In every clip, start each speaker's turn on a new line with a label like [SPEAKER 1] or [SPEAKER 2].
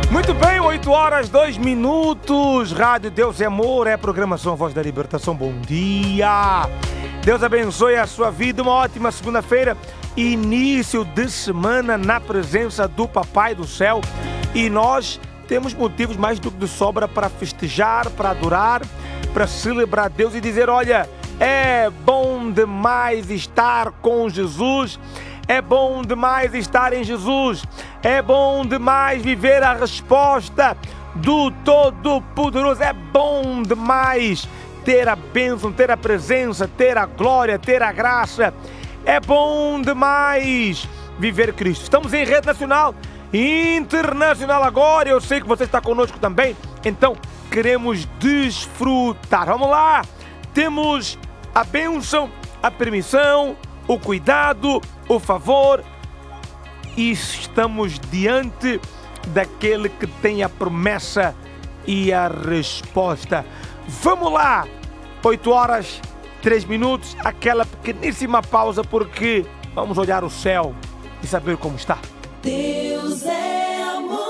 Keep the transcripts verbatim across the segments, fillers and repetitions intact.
[SPEAKER 1] Muito bem, oito horas, dois minutos. Rádio Deus é Amor, é a programação Voz da Libertação. Bom dia. Deus abençoe a sua vida. Uma ótima segunda-feira. Início de semana na presença do Papai do Céu. E nós temos motivos mais do que de sobra para festejar, para adorar, para celebrar Deus e dizer: olha, é bom demais estar com Jesus. É bom demais estar em Jesus. É bom demais viver a resposta do Todo-Poderoso. É bom demais ter a bênção, ter a presença, ter a glória, ter a graça. É bom demais viver Cristo. Estamos em rede nacional e internacional agora. Eu sei que você está conosco também. Então, queremos desfrutar. Vamos lá. Temos a bênção, a permissão, o cuidado, o favor, e estamos diante daquele que tem a promessa e a resposta. Vamos lá, oito horas, três minutos, aquela pequeníssima pausa, porque vamos olhar o céu e saber como está.
[SPEAKER 2] Deus é amor.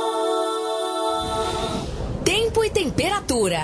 [SPEAKER 2] Tempo e temperatura.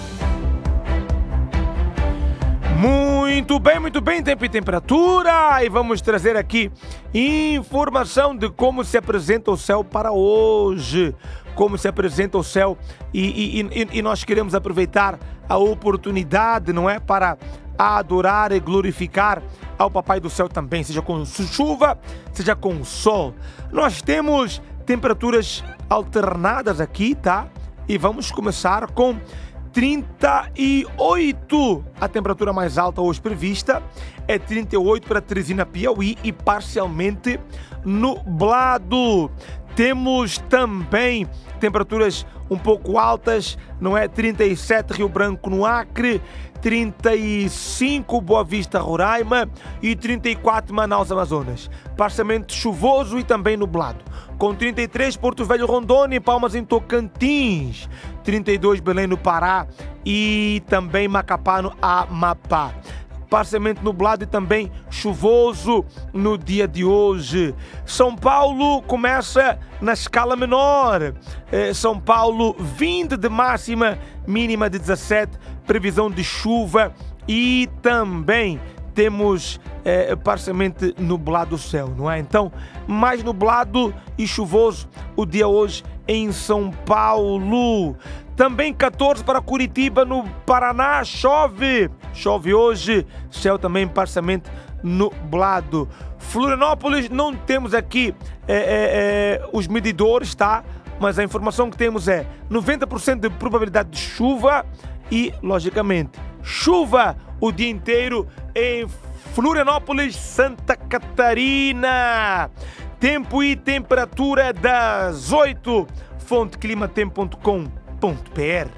[SPEAKER 1] Muito bem, muito bem, tempo e temperatura. E vamos trazer aqui informação de como se apresenta o céu para hoje. Como se apresenta o céu. E, e, e, e nós queremos aproveitar a oportunidade, não é? Para adorar e glorificar ao Papai do Céu também. Seja com chuva, seja com sol. Nós temos temperaturas alternadas aqui, tá? E vamos começar com trinta e oito, a temperatura mais alta hoje prevista é trinta e oito para Teresina, Piauí, e parcialmente nublado. Temos também temperaturas um pouco altas, não é? trinta e sete Rio Branco no Acre, trinta e cinco Boa Vista, Roraima, e trinta e quatro Manaus, Amazonas. Parcialmente chuvoso e também nublado. Com trinta e três Porto Velho, Rondônia e Palmas em Tocantins. trinta e dois Belém no Pará e também Macapá no Amapá. Parcialmente nublado e também chuvoso no dia de hoje. São Paulo começa na escala menor. É, São Paulo, vinte de máxima, mínima de dezassete, previsão de chuva e também temos é, parcialmente nublado o céu, não é? Então, mais nublado e chuvoso o dia hoje em São Paulo. Também catorze para Curitiba, no Paraná, chove. Chove hoje, céu também parcialmente nublado. Florianópolis, não temos aqui é, é, é, os medidores, tá? Mas a informação que temos é noventa por cento de probabilidade de chuva e, logicamente, chuva o dia inteiro em Florianópolis, Santa Catarina. Tempo e temperatura das oito. Fonte climatempo ponto com ponto b r.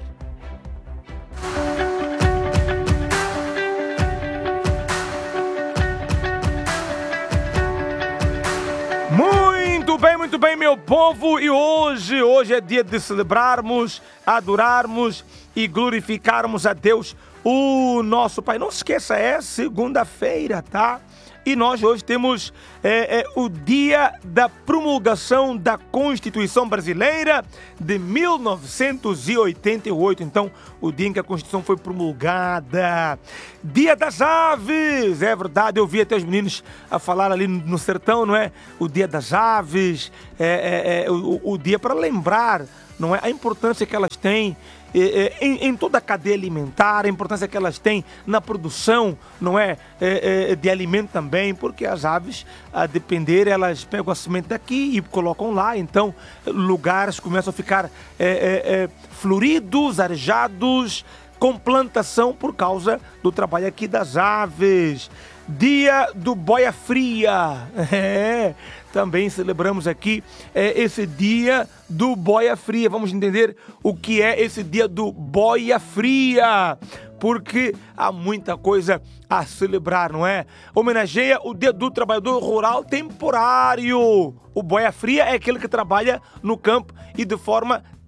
[SPEAKER 1] Muito bem, muito bem, meu povo. E hoje, hoje é dia de celebrarmos, adorarmos e glorificarmos a Deus, o nosso Pai. Não se esqueça, é segunda-feira, tá? E nós hoje temos é, é, o dia da promulgação da Constituição Brasileira de mil novecentos e oitenta e oito. Então, o dia em que a Constituição foi promulgada. Dia das Aves, é verdade, eu vi até os meninos a falar ali no sertão, não é? O dia das aves, é, é, é o, o dia para lembrar, não é? A importância que elas têm Em, em toda a cadeia alimentar, a importância que elas têm na produção, não é, é, é de alimento também, porque as aves, a depender, elas pegam a semente daqui e colocam lá, então lugares começam a ficar é, é, é, floridos, arejados, com plantação por causa do trabalho aqui das aves. Dia do Boia Fria, é, também celebramos aqui é, esse dia do Boia Fria. Vamos entender o que é esse dia do Boia Fria, porque há muita coisa a celebrar, não é? Homenageia o dia do trabalhador rural temporário. O Boia Fria é aquele que trabalha no campo e de forma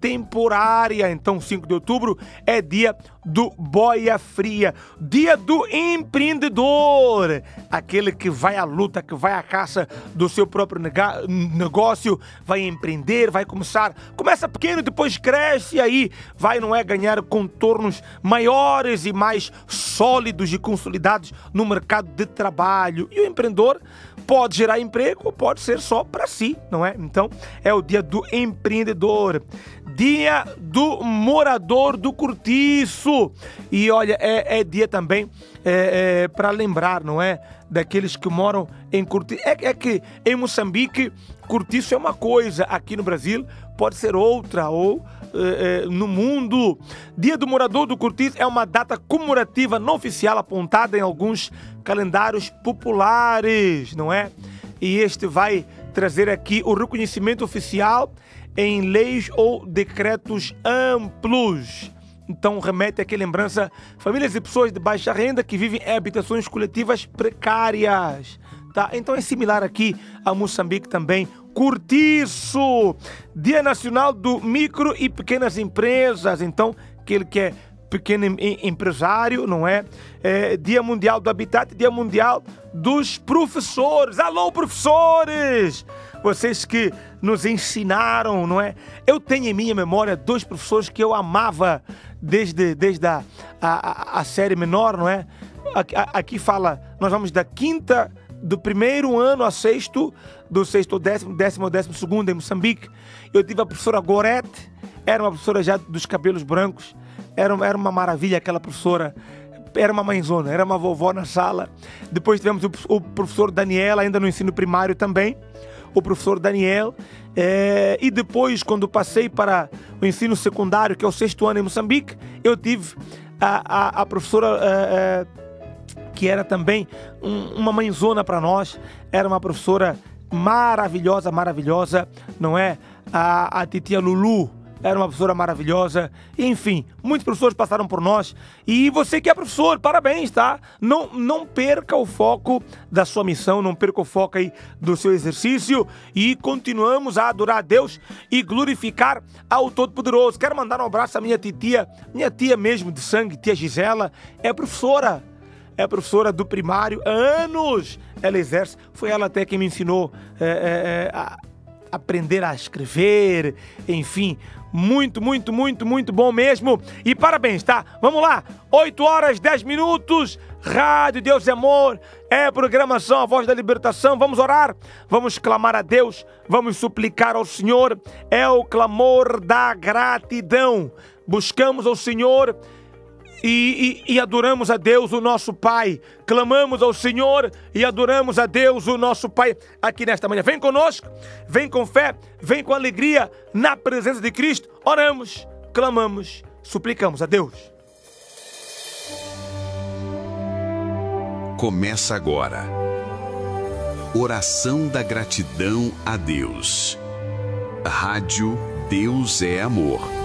[SPEAKER 1] temporária. Então, cinco de outubro é dia do boia fria, dia do empreendedor, aquele que vai à luta, que vai à caça do seu próprio negócio, vai empreender, vai começar, começa pequeno, depois cresce e aí vai, não é, ganhar contornos maiores e mais sólidos e consolidados no mercado de trabalho. E o empreendedor pode gerar emprego ou pode ser só para si, não é? Então, é o dia do empreendedor. Dia do morador do cortiço. E olha, é, é dia também é, é, para lembrar, não é? Daqueles que moram em cortiço. É, é que em Moçambique, cortiço é uma coisa, aqui no Brasil pode ser outra, ou é, é, no mundo. Dia do morador do cortiço é uma data comemorativa não oficial apontada em alguns calendários populares, não é? E este vai trazer aqui o reconhecimento oficial em leis ou decretos amplos. Então remete aqui a lembrança, famílias e pessoas de baixa renda que vivem em habitações coletivas precárias. Tá? Então é similar aqui a Moçambique também. Cortiço, Dia Nacional do Micro e Pequenas Empresas. Então, aquele que é pequeno empresário, não é? É Dia Mundial do Habitat, Dia Mundial dos Professores. Alô, professores! Vocês que nos ensinaram, não é? Eu tenho em minha memória dois professores que eu amava desde, desde a, a, a série menor, não é? Aqui, aqui fala, nós vamos da quinta, do primeiro ano ao sexto, do sexto ao décimo, décimo ao décimo segundo em Moçambique. Eu tive a professora Gorete, era uma professora já dos cabelos brancos, era, era uma maravilha aquela professora. Era uma mãezona, era uma vovó na sala. Depois tivemos o, o professor Daniel, ainda no ensino primário também. O professor Daniel. É, e depois, quando passei para o ensino secundário, que é o sexto ano em Moçambique, eu tive a, a, a professora é, é, que era também um, uma mãezona para nós. Era uma professora maravilhosa, maravilhosa, não é? A, a titia Lulu. Era uma professora maravilhosa. Enfim, muitos professores passaram por nós. E você que é professor, parabéns, tá? Não, não perca o foco da sua missão, não perca o foco aí do seu exercício. E continuamos a adorar a Deus e glorificar ao Todo-Poderoso. Quero mandar um abraço à minha titia, minha tia mesmo de sangue, tia Gisela. É professora. É professora do primário. Há anos ela exerce. Foi ela até quem me ensinou é, é, a aprender a escrever, enfim, muito, muito, muito, muito bom mesmo. E parabéns, tá? Vamos lá, oito horas, dez minutos, Rádio Deus é Amor, é programação A Voz da Libertação. Vamos orar, vamos clamar a Deus, vamos suplicar ao Senhor, é o clamor da gratidão. Buscamos ao Senhor E, e, e adoramos a Deus, o nosso Pai. Clamamos ao Senhor e adoramos a Deus, o nosso Pai, aqui nesta manhã. Vem conosco, vem com fé, vem com alegria na presença de Cristo. Oramos, clamamos, suplicamos a Deus.
[SPEAKER 3] Começa agora. Oração da gratidão a Deus. Rádio Deus é Amor.